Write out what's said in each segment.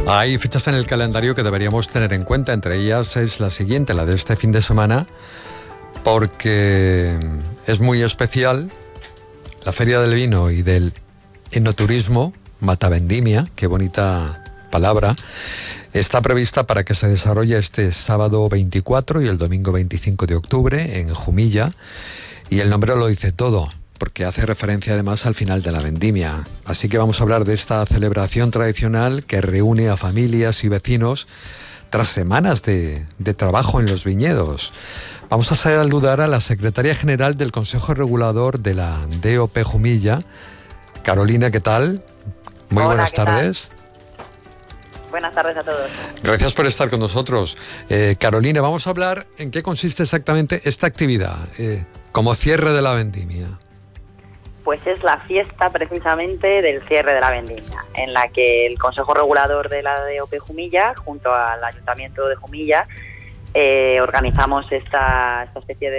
Hay fechas en el calendario que deberíamos tener en cuenta, entre ellas es la siguiente, la de este fin de semana, porque es muy especial la Feria del Vino y del Enoturismo, Matavendimia, qué bonita palabra, está prevista para que se desarrolle este sábado 24 y el domingo 25 de octubre en Jumilla, y el nombre lo dice todo, porque hace referencia además al final de la vendimia. Así que vamos a hablar de esta celebración tradicional que reúne a familias y vecinos tras semanas de trabajo en los viñedos. Vamos a saludar a la secretaria general del Consejo Regulador de la DOP Jumilla, Carolina, ¿qué tal? Muy Hola, buenas tardes. Buenas tardes a todos. Gracias por estar con nosotros. Carolina, vamos a hablar en qué consiste exactamente esta actividad, como cierre de la vendimia. Pues es la fiesta precisamente del cierre de la vendimia, en la que el Consejo Regulador de la DOP Jumilla, junto al Ayuntamiento de Jumilla, organizamos esta especie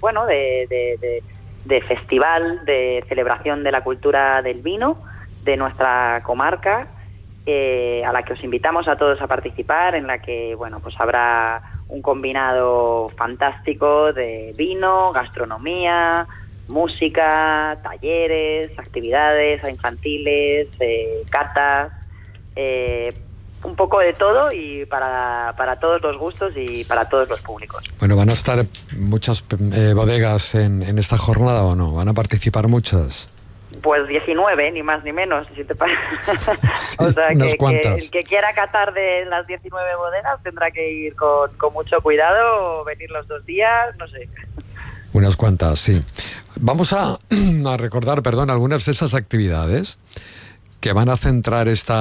de festival, de celebración de la cultura del vino de nuestra comarca, a la que os invitamos a todos a participar, en la que pues habrá un combinado fantástico de vino, gastronomía, música, talleres, actividades infantiles, catas, un poco de todo y para todos los gustos y para todos los públicos. Bueno, ¿van a estar muchas bodegas en esta jornada o no? ¿Van a participar muchas? Pues 19, ni más ni menos, si te parece. Sí, o sea, que el que quiera catar de las 19 bodegas tendrá que ir con mucho cuidado, venir los 2 días, no sé. Unas cuantas, sí. Vamos a recordar, algunas de esas actividades que van a centrar este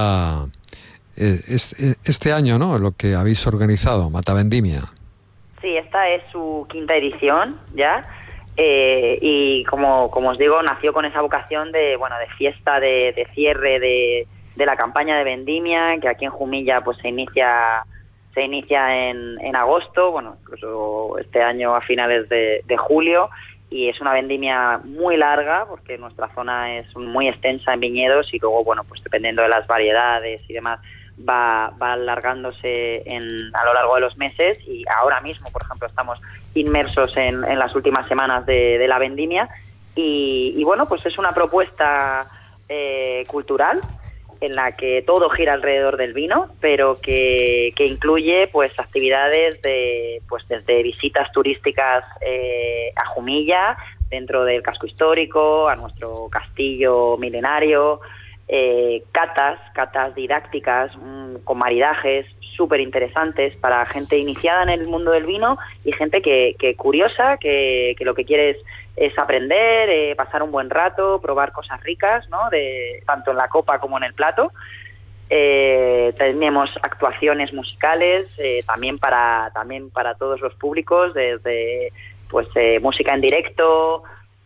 año, ¿no? Lo que habéis organizado, Matavendimia. Sí, esta es su 5ª edición ya, y como os digo, nació con esa vocación de fiesta, de cierre de la campaña de vendimia, que aquí en Jumilla pues se inicia en agosto, incluso este año a finales de julio, y es una vendimia muy larga porque nuestra zona es muy extensa en viñedos y luego, pues dependiendo de las variedades y demás, va alargándose a lo largo de los meses, y ahora mismo, por ejemplo, estamos inmersos en las últimas semanas de la vendimia y pues es una propuesta cultural en la que todo gira alrededor del vino, pero que incluye pues actividades desde visitas turísticas a Jumilla, dentro del casco histórico, a nuestro castillo milenario, catas didácticas con maridajes súper interesantes para gente iniciada en el mundo del vino y gente que curiosa, que lo que quiere es aprender, pasar un buen rato, probar cosas ricas, ¿no? Tanto en la copa como en el plato. Tenemos actuaciones musicales también para todos los públicos, desde música en directo,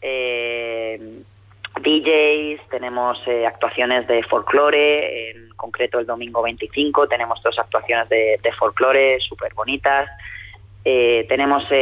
DJs, tenemos actuaciones de folclore, en concreto el domingo 25 tenemos 2 actuaciones de folclore súper bonitas, tenemos